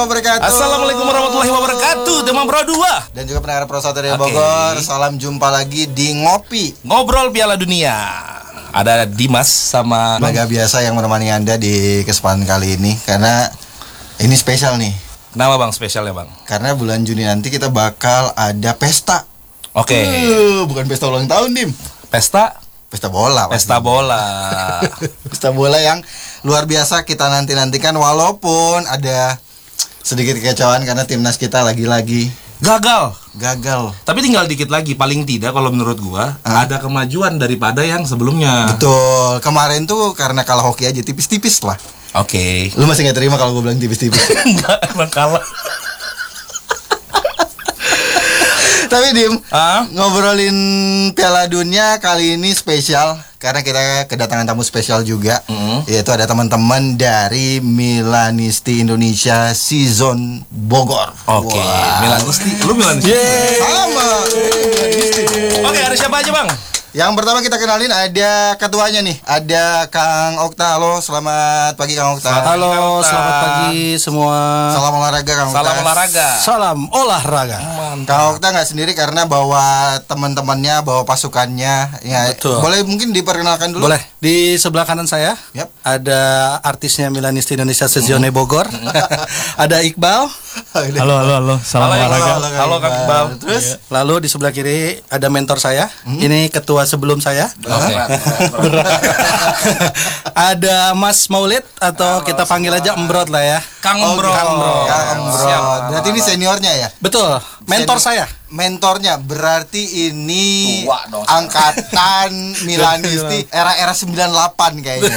wabarakatuh. Assalamualaikum warahmatullahi wabarakatuh. Tema Bro 2 dan juga pendengar Pro Satria Bogor. Salam jumpa lagi di Ngopi Ngobrol Piala Dunia. Ada Dimas sama Naga biasa yang menemani Anda di kesempatan kali ini. Karena ini spesial nih. Kenapa Bang spesialnya Bang? Karena bulan Juni nanti kita bakal ada pesta. Oke. Bukan pesta ulang tahun, Dim. Pesta bola. Pesta bola. Pesta bola yang luar biasa kita nantikan, walaupun ada sedikit kekecewaan karena timnas kita lagi-lagi gagal. Gagal. Tapi tinggal dikit lagi, paling tidak kalau menurut gua ada kemajuan daripada yang sebelumnya. Betul. Kemarin tuh karena kalah hoki aja tipis-tipis lah. Oke. Lu masih nggak terima kalau gua bilang tipis-tipis? Enggak, emang kalah. Tapi Dim, ngobrolin Piala Dunia kali ini spesial karena kita kedatangan tamu spesial juga, yaitu ada teman-teman dari Milanisti Indonesia Season Bogor. Oke, Milanisti. Lu Milanisti? Sama. Oke, ada siapa aja Bang? Yang pertama kita kenalin ada ketuanya nih, ada Kang Okta. Halo, selamat pagi Kang Okta. Halo, selamat pagi semua. Salam olahraga Kang Okta. Salam olahraga. Salam olahraga. Kang Okta nggak sendiri karena bawa teman-temannya, bawa pasukannya. Ya, betul. Boleh mungkin diperkenalkan dulu? Boleh. Di sebelah kanan saya ada artisnya Milanisti Indonesia Season Bogor. Ada Iqbal. Halo. Salam olahraga. Halo Kang Iqbal. Terus Lalu di sebelah kiri ada mentor saya. Ini ketua sebelum saya. Ada Mas Maulid atau kita panggil aja Embrot lah ya. Kang Bro. Berarti ini seniornya ya? Betul. Mentor saya. Mentornya berarti ini Tua dong. angkatan Milanisti era-era 98 kayaknya.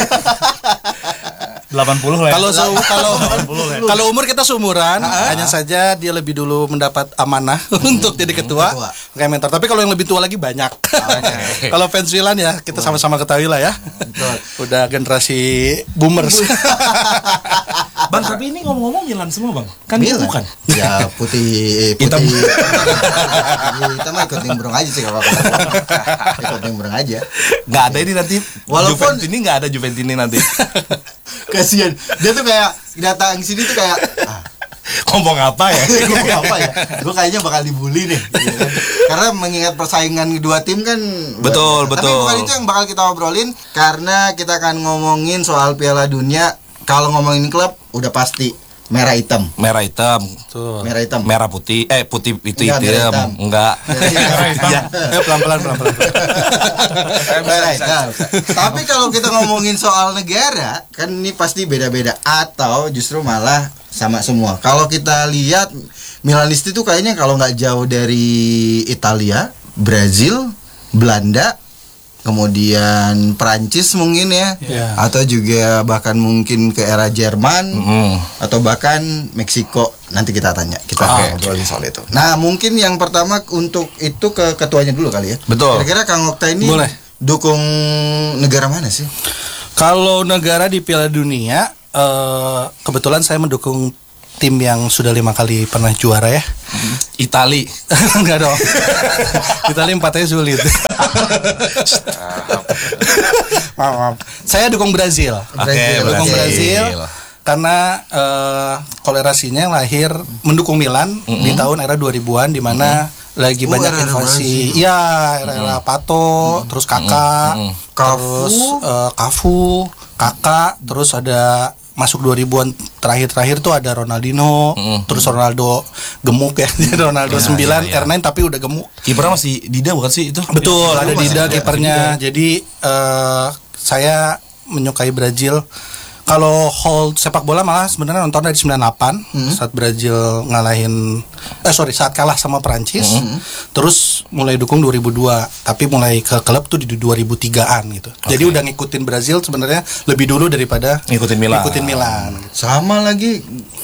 80 lah ya. Kalau umur kita seumuran, hanya saja dia lebih dulu mendapat amanah untuk jadi ketua, kayak mentor. Tapi kalau yang lebih tua lagi banyak. Kalau fans Milan ya kita sama-sama ketahui lah ya. Udah generasi boomers. Bang, tapi ini ngomong-ngomong Milan semua Bang. Kan Milan. bukan. Ya putih. Hitam. Kita mah ikut nimbrung aja sih kalau ikut nimbrung aja. Nggak ada ini nanti. Walaupun Juventini nggak ada Juventini nanti. Kasian. Dia tuh kayak datang sini tuh kayak Ngomong apa ya? Gue kayaknya bakal dibully nih. Karena mengingat persaingan dua tim kan. Betul. Tapi bukan itu yang bakal kita obrolin. Karena kita akan ngomongin soal Piala Dunia. Kalau ngomongin klub udah pasti merah hitam. Merah hitam. Merah hitam. Merah putih. Putih itu Enggak, merah hitam. hitam. Enggak. Ya, pelan-pelan. Merah hitam. Tapi kalau kita ngomongin soal negara, kan ini pasti beda-beda atau justru malah sama semua. Kalau kita lihat Milanisti itu kayaknya kalau nggak jauh dari Italia, Brazil, Belanda, kemudian Prancis mungkin ya, atau juga bahkan mungkin ke era Jerman, atau bahkan Meksiko. Nanti kita tanya, kita ngobrolin soal itu. Nah mungkin yang pertama untuk itu ke ketuanya dulu kali ya. Betul. Kira-kira Kang Okta ini Boleh. dukung negara mana sih? Kalau negara di Piala Dunia, kebetulan saya mendukung tim yang sudah 5 kali pernah juara ya. Itali. Enggak dong. Itali 4-nya sulit. Maaf. Saya dukung Brazil. Dukung Brazil karena kolerasinya lahir mendukung Milan di tahun era 2000-an di mana lagi banyak era invasi. Iya, era Pato, terus Kakak, terus Cafu, Kakak, terus ada masuk 2000-an terakhir tuh ada Ronaldinho, terus Ronaldo gemuk ya, Ronaldo 9 R9 tapi udah gemuk. Kipernya masih Dida bukan sih itu? Betul, ada Dida kipernya. Jadi saya menyukai Brazil. Kalau hold sepak bola malah sebenarnya nonton dari 98 saat Brazil ngalahin saat kalah sama Prancis. Terus mulai dukung 2002, tapi mulai ke klub tuh di 2003-an gitu. Jadi udah ngikutin Brazil sebenarnya lebih dulu daripada ngikutin Milan. Sama lagi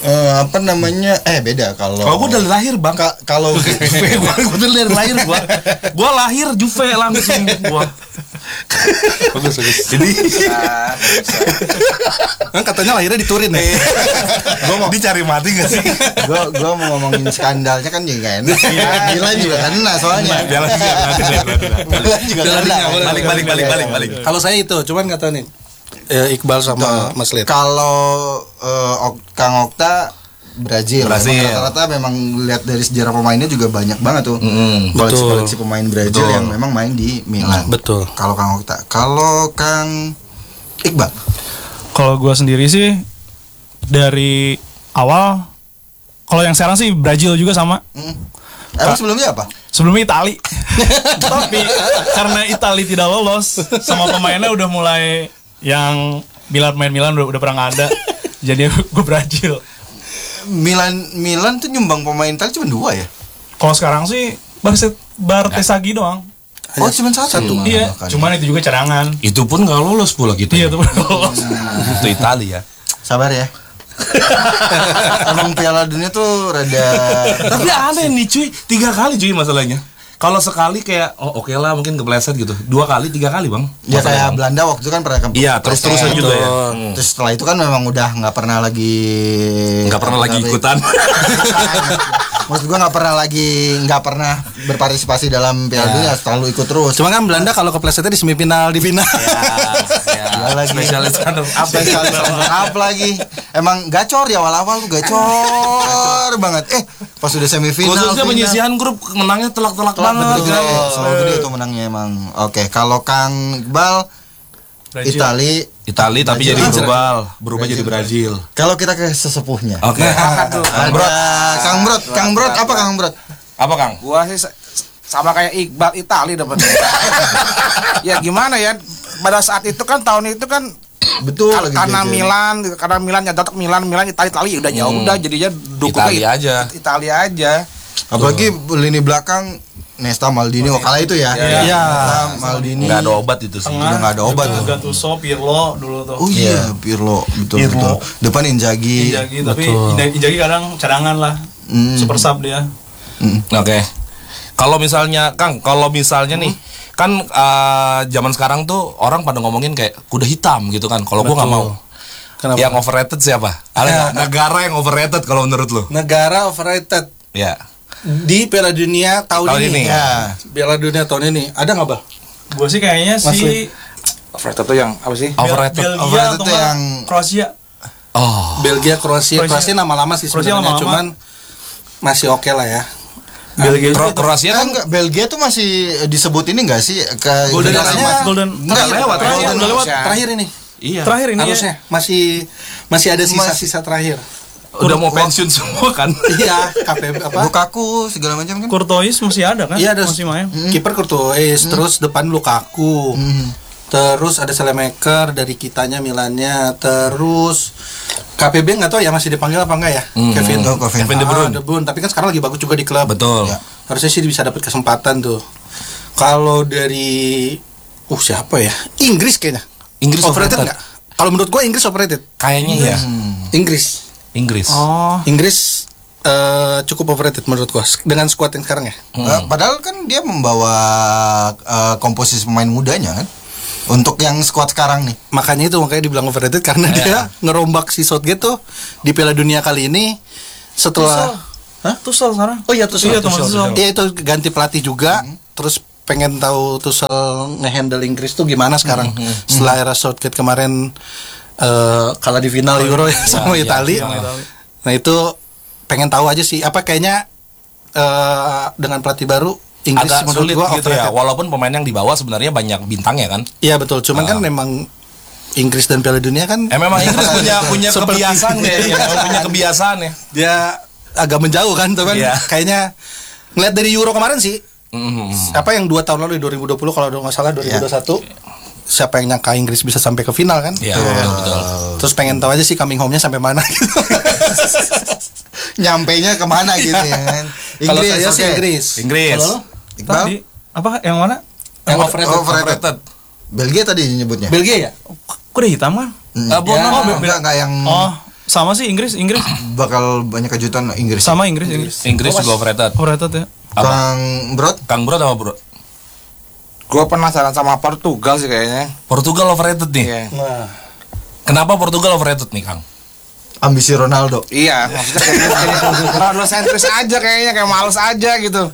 beda kalau Gue dari lahir Bang. Kalau Gue dari lahir Gue lahir Juve langsung gue. bagus. Jadi Kan katanya lahirnya di Turin ya. gue mau dicari mati gak sih? gue mau ngomongin skandalnya kan juga gak enak. Gila juga kena soalnya. Gila juga kena. Balik. Kalau saya itu, cuman nggak tahu nih Iqbal sama Mas Lid. Kalau Kang Okta Brazil. Brazil. Memang rata-rata memang lihat dari sejarah pemainnya juga banyak banget tuh. Betul. Koleksi pemain Brazil yang memang main di Milan. Betul. Kalau Kang Okta, kalau Kang Iqbal, Kalau gue sendiri sih dari awal, kalau yang sekarang sih Brazil juga sama. emang sebelumnya apa? Sebelumnya Itali. Tapi karena Itali tidak lolos, sama pemainnya udah mulai yang main Milan udah pernah nggak ada. Jadi gue Brazil. Milan tuh nyumbang pemain Italia cuma 2 ya? Kalau sekarang sih Bartesaghi doang. Oh, cuma satu. Iya, cuman itu juga cadangan. Itu pun nggak lolos pula gitu. Iya, itu lolos. Itu Italia. Sabar ya. Emang Piala Dunia tuh rada. Tapi aneh nih cuy, 3 kali cuy masalahnya. Kalau sekali kayak oke lah mungkin kepleset gitu. 2 kali, 3 kali bang. Ya kayak Belanda waktu itu kan pernah Iya, terus-terusan juga ya. Terus setelah itu kan memang udah nggak pernah lagi ikutan. Maksud gua nggak pernah berpartisipasi dalam Piala Dunia, selalu ikut terus. Cuma kan Belanda kalau keplesetnya di semifinal, di final. Ya lagi Spesialis apa lagi? Emang gacor ya awal-awal tuh gacor banget. Pas udah semifinal. Khususnya penyisihan grup menangnya telak-telak banget. Betul. Selalu gede itu menangnya emang. Oke, kalau Kang Iqbal Itali tapi jadi berubah jadi Brazil. Kalau kita ke sesepuhnya. Oke. Kang Brot apa Kang Brot? Apa Kang? Gua sih sama kayak Iqbal, Itali dapat. Ya gimana ya? Pada saat itu kan tahun itu kan Betul lagi karena jajan. Milan ya cocok Milan Itali udah jauh udah jadinya dukungnya Italia aja. Apalagi lini belakang Nesta Maldini kala itu ya. Iya. Maldini. Nggak ada obat itu sih. Udah nggak ada obat tuh. Gattuso, Pirlo dulu tuh. Oh iya, Pirlo betul. Depan Inzaghi. Tapi Inzaghi kadang cadangan lah. Super sub dia. Oke. Kalau misalnya Kang, nih kan zaman sekarang tuh orang pada ngomongin kayak kuda hitam gitu kan. Kalau gua nggak mau. Kenapa? Yang overrated siapa? Ada negara yang overrated kalau menurut lu? Negara overrated Ya. di Piala Dunia tahun ini. Ya. Piala Dunia tahun ini ada nggak, Bang? Gue sih kayaknya Masih. Overrated tuh yang apa sih? Overrated. Belgia Overrated atau tuh yang yang Kroasia. Oh. Belgia, Kroasia nama-lama sih Kroasia sebenarnya, lama-lama. cuman masih oke lah ya. Belgia Kroasia kan Enggak, Belgia tuh masih disebut ini enggak sih ke Golden generasi Era-nya emas? Golden Enggak lewat, Golden udah lewat. Terakhir ini. Iya. Terakhir ini Harusnya masih ada sisa-sisa terakhir. Udah mau pensiun semua kan? Iya, KP apa? Lukaku segala macam kan. Courtois masih ada kan? Iya, ada masih main. kiper Courtois, terus depan Lukaku. Terus ada Selemaker dari kitanya Milannya, terus KPB nggak tahu ya masih dipanggil apa enggak ya? Kevin Kevin De Bruyne. De Bruyne, tapi kan sekarang lagi bagus juga di klub. Betul. Ya, harusnya sih bisa dapat kesempatan tuh. Kalau dari siapa ya? Inggris kayaknya. Inggris overrated overrated. nggak? Kalau menurut gua Inggris overrated. Kayaknya ya. Inggris Oh. Inggris cukup overrated menurut gua dengan skuad yang sekarang ya. Padahal kan dia membawa komposisi pemain mudanya kan. Untuk yang skuad sekarang nih. Makanya dibilang overrated karena dia ngerombak si Southgate tuh di Piala Dunia kali ini setelah Tuchel sekarang. Oh iya Tuchel. Iya, Tuchel. Iya itu ganti pelatih juga. Terus pengen tahu Tuchel ngehandle Inggris tuh gimana sekarang setelah era Southgate kemarin kalah di final Euro ya sama Italia. Nah itu pengen tahu aja sih apa kayaknya dengan pelatih baru Inggris Agak menurut sulit gua gitu ya. overrated. Walaupun pemain yang dibawa sebenarnya banyak bintangnya kan. Iya betul. Cuman kan memang Inggris dan Piala Dunia kan Memang Inggris punya Seperti- kebiasaan ya. Punya kebiasaan ya. dia agak menjauh kan tuh kan. Iya. Kayaknya ngeliat dari Euro kemarin sih. Apa yang 2 tahun lalu di 2020 kalau nggak salah 2021 siapa yang nyangka Inggris bisa sampai ke final kan? Iya, betul. Terus pengen tahu aja sih coming home-nya sampai mana gitu. Nyampainya kemana gitu ya kan. Kalau saya sih oke. Inggris. Inggris. Kalau lo? Iqbal? Tadi apa yang mana? Yang overrated. Overrated. Belgia tadi nyebutnya. Belgia ya? Kok udah hitam kan? Enggak yang Sama sih Inggris bakal banyak kejutan Inggris. sama Inggris. Inggris juga overrated. Overrated ya. Kang Brot. Kang Bro sama Bro? Gua penasaran sama Portugal sih kayaknya. Portugal overrated nih. Iya. Nah, Kenapa Portugal overrated nih, Kang? Ambisi Ronaldo. Iya, maksudnya kayak Ronaldo sentris aja kayaknya kayak males aja gitu.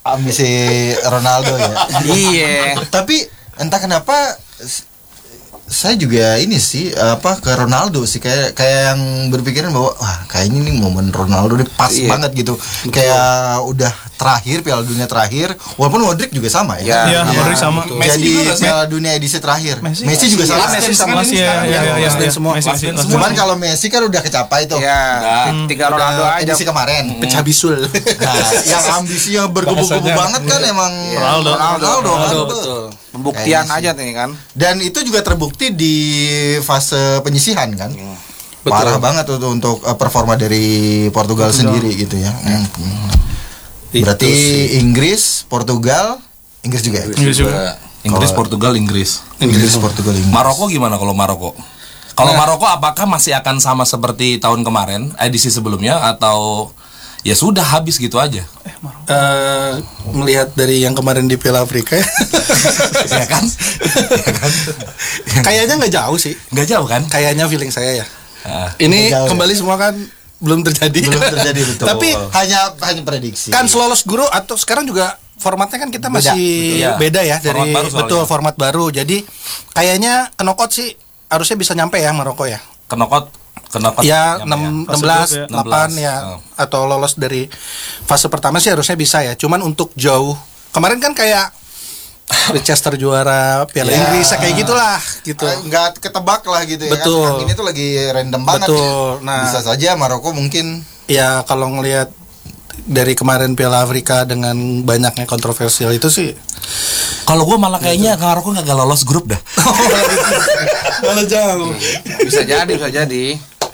Ambisi Ronaldo ya. Iya. Tapi entah kenapa saya juga ini sih ke Ronaldo sih, kayak yang berpikiran bahwa wah kayaknya ini momen Ronaldo ini pas banget gitu. Kayak udah terakhir Piala Dunia terakhir, walaupun Modric juga sama ya. Iya, Modric sama. Jadi Piala Dunia edisi terakhir. Messi juga sama. Messi sama Masih ya. semua. Cuman kalau Messi kan udah kecapai tuh. Ya, tinggal Ronaldo aja. Edisi kemarin. Pecah bisul. Nah, yang ambisinya bergebu-gebu banget kan emang Ronaldo kan. Betul. Pembuktian aja nih kan. Dan itu juga terbukti di fase penyisihan kan. Parah banget tuh untuk performa dari Portugal sendiri gitu ya. Berarti Inggris, Portugal, Inggris juga. Inggris juga. Inggris, Portugal, Inggris. Inggris, Portugal, Inggris. Maroko gimana kalau Maroko? Kalau Maroko apakah masih akan sama seperti tahun kemarin, edisi sebelumnya, atau ya sudah habis gitu aja? Melihat dari yang kemarin di Piala Afrika Ya kan? kayaknya nggak jauh sih. Nggak jauh kan? Kayaknya feeling saya ya. Ah. Ini Nggak jauh, kembali semua kan belum terjadi. Belum terjadi betul. Tapi hanya prediksi. kan lolos guru atau sekarang juga formatnya kan kita Beda, masih betul. beda ya Format dari baru soalnya. betul format baru. Jadi kayaknya ke knockout sih harusnya bisa nyampe ya Maroko ya. Kenokot Ya nyampe 16, Fase 8 16, ya oh. atau lolos dari fase pertama sih harusnya bisa ya. Cuman untuk jauh kemarin kan kayak Leicester juara Piala Ya. Inggris kayak gitulah gitu. Nggak ketebak lah gitu ya. Betul. Kan? Ini tuh lagi random banget. Betul. Nah, Bisa saja Maroko mungkin ya kalau ngelihat dari kemarin Piala Afrika dengan banyaknya kontroversial itu sih Kalau gue malah kayaknya Maroko nggak lolos grup dah. malah jauh. Bisa jadi.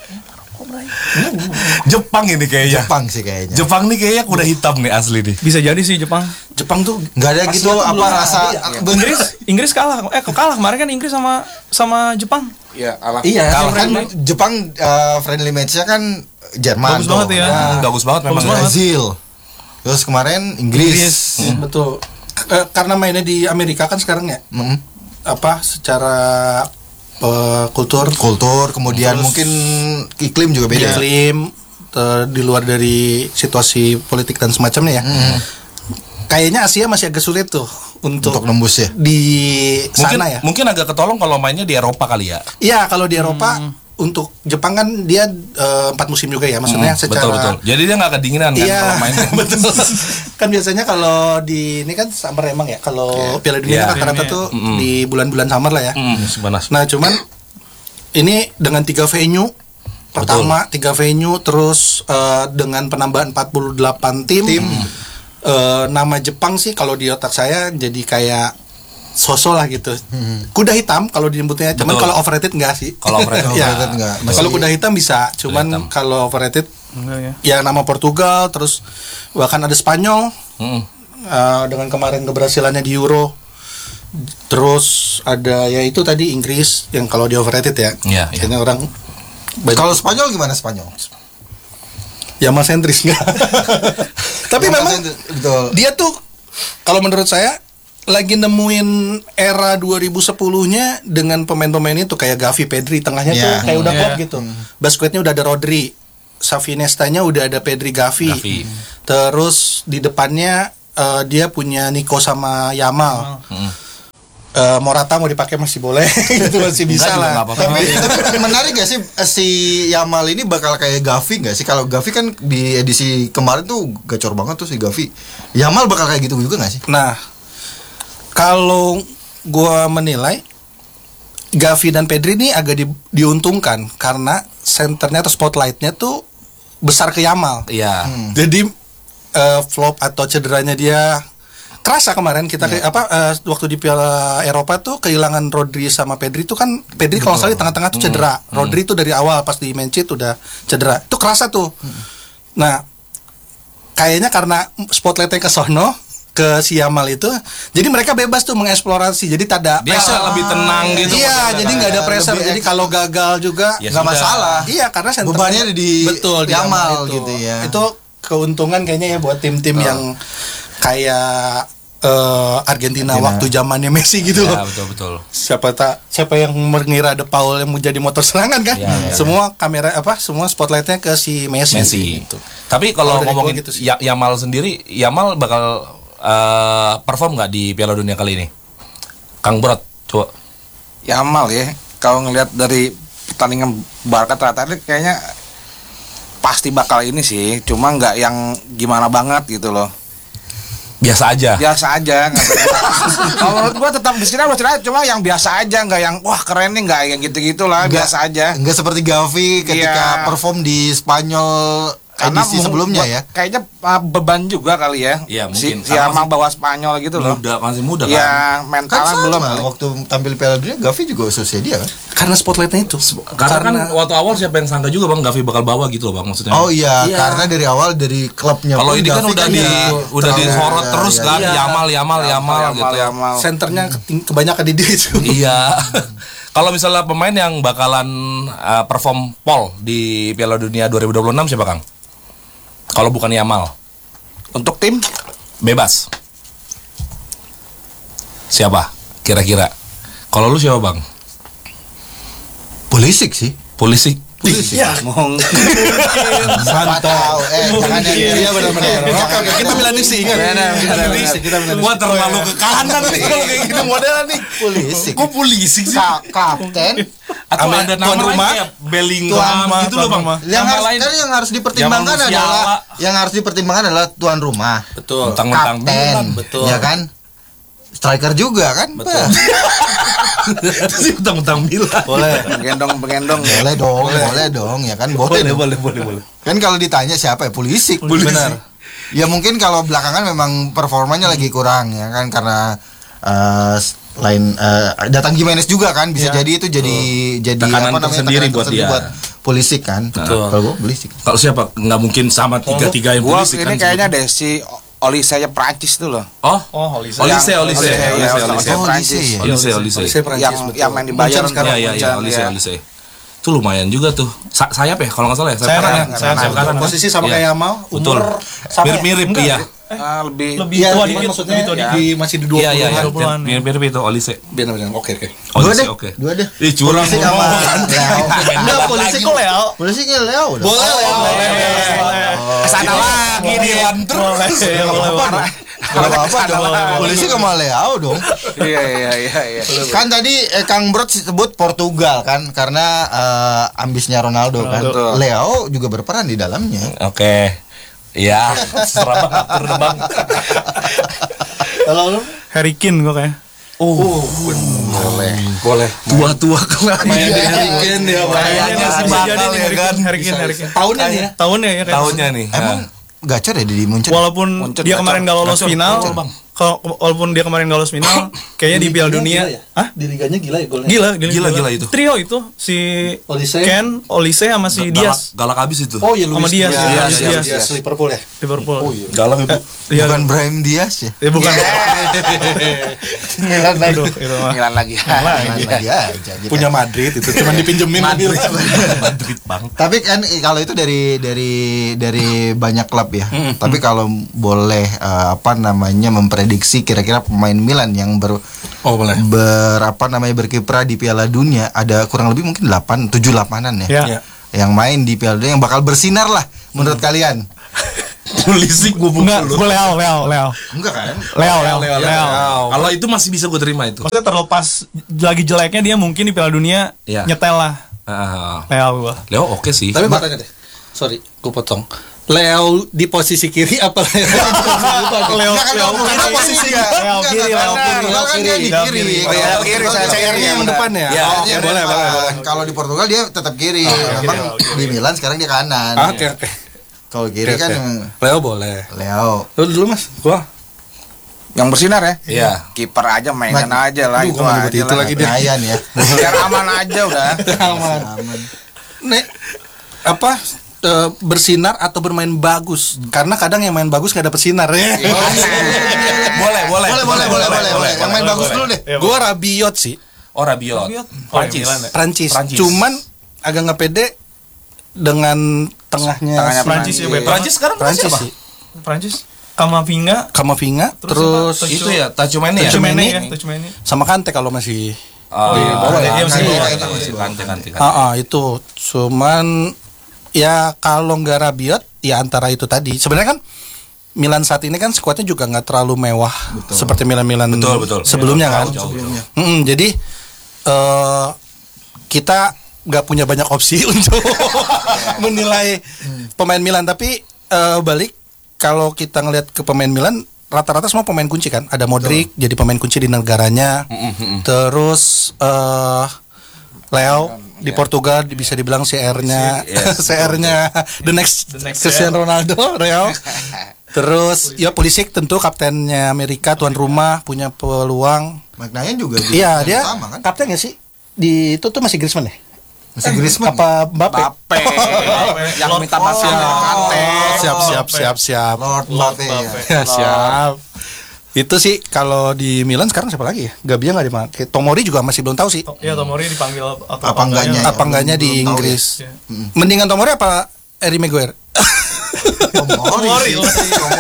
Jepang ini kayaknya. Jepang sih kayaknya. Jepang nih kayaknya kuda hitam nih asli nih. Bisa jadi sih Jepang. Jepang tuh Nggak ada gitu Asia tuh apa belum rasa Inggris kalah. Kalah kemarin kan Inggris sama Jepang. Ya, alah. iya Kalau kan friendly. Jepang friendly match-nya kan Jerman Bagus tuh. banget ya. Bagus banget memang. Bagus banget. Brazil. Terus kemarin Inggris. Betul. Karena mainnya di Amerika kan sekarang ya. Mm. Apa secara kultur Kemudian Terus mungkin iklim juga beda. iklim di luar dari situasi politik dan semacamnya ya. Kayaknya Asia masih agak sulit tuh Untuk nembus ya. di Mungkin sana ya. mungkin agak ketolong kalau mainnya di Eropa kali ya. Iya, kalau di Eropa untuk Jepang kan dia 4 musim juga ya, maksudnya secara Betul. Jadi dia nggak kedinginan kan Iya, kalau mainnya. betul. Kan biasanya kalau di ini kan summer emang ya. Kalau Piala Dunia Iya. kan rata-rata tuh di bulan-bulan summer lah ya. Panas. Nah, cuman ini dengan 3 venue pertama 3 venue terus dengan penambahan 48 tim. Nama Jepang sih kalau di otak saya jadi kayak sosok lah gitu. Kuda hitam kalau disebutnya, cuman Betul. kalau overrated enggak sih. Kalau overrated Ya. overrated enggak. Kalau kuda hitam bisa, cuman hitam. kalau overrated Enggak ya. ya nama Portugal, terus bahkan ada Spanyol Mm-mm. dengan kemarin keberhasilannya di Euro. Terus ada ya itu tadi Inggris yang kalau di overrated ya. Iya, iya. Kayaknya orang Kalau Spanyol gimana Spanyol? Yamal sentris enggak. Tapi Yamal memang sentris, betul. dia tuh kalau menurut saya lagi nemuin era 2010-nya dengan pemain-pemain itu kayak Gavi, Pedri, tengahnya tuh Yeah. kayak udah Yeah. klop gitu. Basquetnya udah ada Rodri, Xavi Nesta-nya udah ada Pedri, Gavi. Terus di depannya dia punya Nico sama Yamal. Morata mau dipakai masih boleh, itu masih bisa Enggak juga lah. nggak apa-apa. Tapi menarik gak sih si Yamal ini bakal kayak Gavi gak sih? Kalau Gavi kan di edisi kemarin tuh gacor banget tuh si Gavi. Yamal bakal kayak gitu juga gak sih? Nah, kalau gua menilai Gavi dan Pedri ini agak diuntungkan karena senternya atau spotlightnya tuh besar ke Yamal. Iya. Jadi flop atau cederanya dia kerasa kemarin kita waktu di Piala Eropa tuh kehilangan Rodri sama Pedri tuh kan Pedri kalau nggak salah di tengah-tengah tuh cedera. Rodri tuh dari awal pas di Manchester udah cedera. Itu kerasa tuh. Nah, kayaknya karena spotlightnya ke sono ke si Yamal itu, jadi mereka bebas tuh mengeksplorasi. Jadi tak ada Dia pressure. lebih tenang gitu. Iya, jadi nggak ada pressure. Lebih Jadi kalau gagal juga Ya Gak sudah. masalah. iya karena senternya- Bebannya di betul di Yamal itu. gitu ya. Itu keuntungan kayaknya ya buat tim-tim yang kayak Argentina waktu zamannya Messi gitu Ya, loh. betul. Siapa yang mengira De Paul yang mau jadi motor serangan kan? Ya. Semua kamera semua spotlightnya ke si Messi. Gitu. Tapi kalau Kalau dari ngomongin gua gitu sih. Yamal sendiri, Yamal bakal perform nggak di Piala Dunia kali ini? Kang Brot, coba. Yamal ya. kalau ngelihat dari pertandingan Barca terakhir kayaknya pasti bakal ini sih, cuma nggak yang gimana banget gitu loh. Biasa aja. Biasa aja. Kalau menurut gua tetap Bersinar, cuma yang biasa aja, nggak yang wah keren nih, nggak yang gitu-gitulah, biasa aja. Enggak seperti Gavi ketika Iya. perform di Spanyol edisi sebelumnya ya. Kayaknya beban juga kali ya. Iya, mungkin. Si Karena Amang bawa Spanyol gitu loh. Masih muda kan. Ya Kan mentalnya sama belum kali. waktu tampil Piala Dunia Gavi juga usia dia kan. Karena spotlightnya itu. Karena kan waktu awal siapa yang sangka juga Bang Gavi bakal bawa gitu loh Bang maksudnya. Oh iya, karena dari awal dari klubnya Kalau pun ini kan Gavi udah disorot ya, terus ya, kan, ya. Yamal gitu. Yamal. Senternya kebanyakan di dia itu. Iya. Kalau misalnya pemain yang bakalan perform pol di Piala Dunia 2026 siapa Kang? Kalau bukan Yamal, Untuk tim bebas. Siapa? Kira-kira. Kalau lu siapa Bang? Pulisic sih. Polisi. Iya. Siapa tahu? Jangan yang Iya benar-benar. Oke, kita Milanisti ingat. Kita Milanisti. Gua terlalu ke kanan nih kalau kayak gitu modelan nih. Pulisic. Kok polisi sih? Kapten. Atau Ame- ada tuan nama rumah? lain kayak Bellingham gitu loh Bang. Yang harus dipertimbangkan Zaman Musiala. adalah tuan rumah. Betul. Mentang-mentang Milan. Kapten. betul. Ya kan? Striker juga kan? Betul. Sih mentang-mentang Milan. Boleh. Begendong. Boleh dong, ya kan? Boleh. Kan kalau ditanya siapa ya Pulisic. Benar. Ya mungkin kalau belakangan memang performanya lagi kurang ya kan karena datang Gimenez juga kan bisa jadi itu jadi Tekanan tersendiri buat dia. Pulisic kan. Betul. Kalau gua Pulisic. Kalau siapa? Nggak mungkin sama tiga-tiga yang Gua polisi ini kan. kayaknya deh si Olise Prancis tuh loh. Oh, Oh, Olise. Olise. Yang- Olise Prancis. Olise. Prancis, Yang main di Bayern sekarang. Iya, Olise. Itu lumayan juga tuh. Sayap ya kalau nggak salah ya. Sayap kanan. Sayap kanan. Posisi sama Iya. kayak Yamal, Betul. umur sama ya? Mirip-mirip iya. Lebih Lebih Iya, tua cuman dikit, maksudnya lebih tua dikit. di masih di 20-an. Iya. 20-an. Mirip-mirip itu Olise. Benar-benar. Oke. Dua Olise deh. oke. Dua deh. Ih, curang Pulisic sama Leo. Enggak, Polisi kok Leo. Pulisicnya Leo dong. Boleh Leo. kesana lagi dia. Boleh. Kalau apa dong? Pulisic sama Leo dong. Iya. Kan tadi Kang Brot sebut Portugal kan karena ambisnya Ronaldo kan. Betul. Leo juga berperan di dalamnya. Oke. Iya, serem banget Bang. Kalau lu Harry Kane gue kayak. boleh. Tua-tua kemarin. Main di Harry Kane dia. Kayaknya sih bakal ya kan. Harry Kane. Tahunnya nih ya. Tahunnya ya kayak. Tahunnya nih. Emang gacor ya di Munchen? Walaupun Muncul, dia kemarin gak lolos Gacor, final, gacor, Bang. walaupun dia kemarin gak lolos final, kayaknya di Piala Dunia, hah? Di liganya gila ya golnya. Gila itu. Trio itu si Olise. Ken, Olise sama si Diaz, Galak habis itu. Oh iya Sama Diaz, Diaz Liverpool ya. Liverpool. Galak itu. Iya, Bukan Brahim Diaz ya? bukan. Milan Aduh, itu mah. Milan lagi. Lagi aja gitu. Punya Madrid itu cuma dipinjemin Madrid Bang. Tapi kan kalau itu dari banyak klub ya. Tapi kalau boleh memprediksi kira-kira pemain Milan yang boleh. berkiprah di Piala Dunia ada kurang lebih mungkin 7-8an ya. Ya. Yang main di Piala Dunia yang bakal bersinar lah menurut kalian. Polisi gue Enggak, gue Leo. Enggak kan? Leo. Kalau itu masih bisa gue terima itu. Maksudnya terlepas lagi jeleknya dia mungkin di Piala Dunia Iya. nyetel lah. Leo gue. Leo oke sih. Tapi mau tanya deh. Sorry, gue potong. Leo di posisi kiri apa Leo? Karena posisi dia. Leo kiri, Leo kiri. Portugal kan dia di kiri. Oh iya, kiri, saya CR-nya yang depan ya. Ya, Oke, boleh. Kalau di Portugal dia tetap kiri. Memang di Milan sekarang dia kanan. Oke. Kalau kiri kan Leo boleh. Leo. Lu dulu Mas. Gua. Yang bersinar ya? Iya. Kiper aja mainan aja lah Aduh, itu gua aja nyebut itu lah. lagi deh. Ryan ya. Biar aman aja udah. Aman. Nek bersinar atau bermain bagus? Karena kadang yang main bagus nggak dapet sinar ya. Boleh. Boleh. Yang main bagus dulu deh. Gua Rabiot sih. Oh, Rabiot. Prancis. Prancis. Prancis. Cuman agak nggak pede dengan tengahnya Prancis ya, Prancis sekarang Prancis siapa? sih. Prancis. Kamavinga. Kamavinga Terus terus Itu ya, Tachouameni ya? Tchouameni. Tchouameni. sama Kante kalau masih bawah ya, masih bawah. Kante. itu cuman ya kalau nggak Rabiot ya antara itu tadi sebenarnya kan Milan saat ini kan skuadnya juga nggak terlalu mewah seperti Milan Betul. sebelumnya kan Jauh. jadi kita nggak punya banyak opsi untuk menilai pemain Milan. Tapi balik kalau kita ngelihat ke pemain Milan, rata-rata semua pemain kunci kan. Ada Modric jadi pemain kunci di negaranya. Terus Leo di Portugal bisa dibilang CR-nya CR-nya the next Cristiano Ronaldo, Leo. Terus ya Pulisic tentu kaptennya Amerika, tuan rumah, punya peluang. Maknanya juga Iya, dia sama kan? kapten nggak sih? Di itu tuh masih Griezmann ya? Masih Griezmann. Apa Mbappe? Bape yang minta maafin Kante. Siap. Lord Mbappe ya. Ya, siap. Itu sih kalau di Milan sekarang siapa lagi ya? Gabia nggak dipakai. Tomori juga masih belum tahu sih. Iya, Tomori dipanggil atau Apa enggaknya ya? Apa enggaknya di Belum tahu Inggris? ya. Mendingan Tomori apa Harry Maguire? Tomori lah.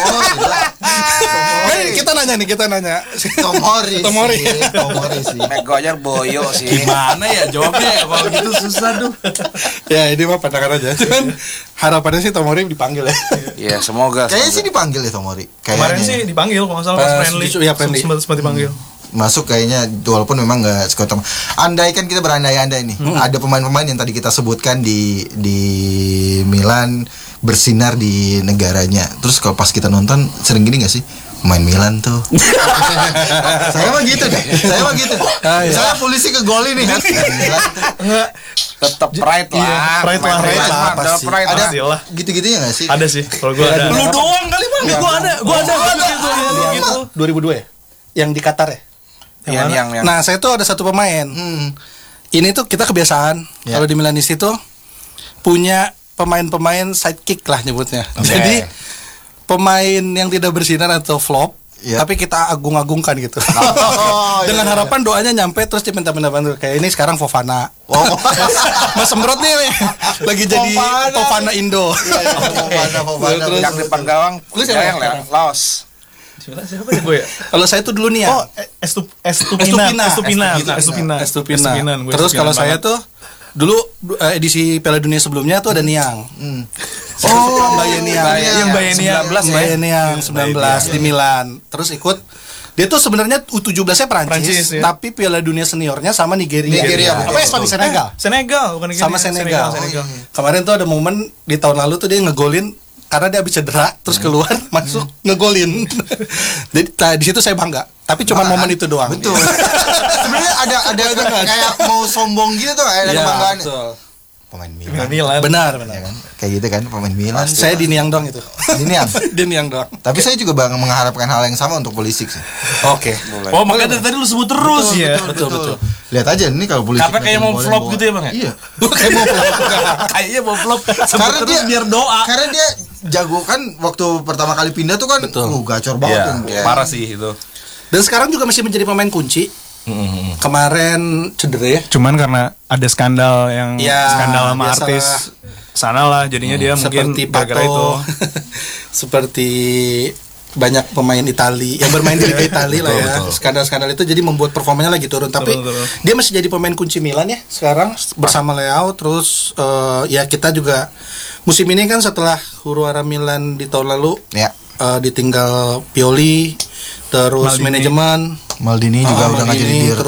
Kita nanya. Tomori sih. Maguire boyo sih. Gimana ya jawabnya kalau gitu susah tuh. Ya ini mah pandangan aja. Cuman harapannya sih Tomori dipanggil ya. Iya, semoga. Kayaknya sih dipanggil ya Tomori. Kemarin sih Kayaknya dipanggil kalau nggak salah pas Pas friendly. iya, friendly. Sempat dipanggil. masuk kayaknya, walaupun memang nggak sekuat. Andaikan kita berandai-andai nih, ada pemain-pemain yang tadi kita sebutkan di Milan bersinar di negaranya. Terus kalau pas kita nonton sering gini nggak sih? Main Milan tuh. Saya mah gitu deh. Saya polisi ke gol ini kan. Milan tuh. Enggak, Tetap pride Iya, lah. pride lah, Main pride Milan lah, mah, pasti. pride Ada lah. Pastilah. gitu-gitunya nggak sih? ada sih. Kalau gua ada. Lu doang kali bang, gua ada gitu. 2002 ya? Yang di Qatar ya? Yang Nah, saya tuh ada satu pemain. Ini tuh kita kebiasaan Ya. kalau di Milanis itu punya pemain-pemain sidekick lah nyebutnya. Jadi pemain yang tidak bersinar atau flop, Ya. tapi kita agung-agungkan gitu. Oh, Dengan iya. harapan doanya nyampe terus dia minta bantu. Kayak ini sekarang Fofana. Oh. Mas Sembrot nih lagi jadi Fofana Indo. Fofana. Terus- yang depan gawang. Lu siapa? Yang Laos. Siapa ya gue ya? Kalau saya tuh dulu nih ya. Oh, Estupina. Terus kalau saya tuh dulu edisi Piala Dunia sebelumnya tuh ada Niang. Bayern Niang. Yang Bayern 19 di Milan. Terus ikut dia tuh sebenarnya U17-nya Prancis, Prancis, ya. tapi Piala Dunia seniornya sama Nigeria. Nigeria. Apa ya, sama Senegal? Senegal, bukan Nigeria. Sama Senegal. Senegal. Kemarin tuh ada momen di tahun lalu tuh dia ngegolin karena dia habis cedera terus keluar masuk ngegolin. Jadi di situ saya bangga. Tapi cuma momen itu doang. Betul. Sebenarnya ada kayak mau sombong gitu tuh, kayak ada Iya, kebanggaan. betul. Pemain Milan. Milan. Benar. Ya kan? Kayak gitu kan pemain Milan. Saya di Niang doang itu. Ini yang. Di Niang doang. Tapi saya juga mengharapkan hal yang sama untuk Pulisic sih. Oke. Oh makanya dari tadi lu sebut terus ya. Betul. Lihat aja ini kalau Pulisic. Apa kayak mau flop gitu ya bang ya? Iya. Kayak mau flop. Kayaknya mau flop. Karena dia biar doa. Karena dia jago kan waktu pertama kali pindah tuh kan gacor banget kan. Iya, parah sih itu. Dan sekarang juga masih menjadi pemain kunci. Kemarin cedera ya. Cuman karena ada skandal yang Ya, skandal sama biasalah. artis sana lah, jadinya dia mungkin Seperti gara-gara itu. Pato. Seperti banyak pemain Itali yang bermain di Liga Itali lah ya. Skandal-skandal itu jadi membuat performanya lagi turun. Tapi Betul. dia masih jadi pemain kunci Milan ya sekarang bersama Leao. Terus ya kita juga musim ini kan setelah huru-hara Milan di tahun lalu Ya. ditinggal Pioli, terus Maldini. manajemen Maldini juga udah nggak jadi Maldini, di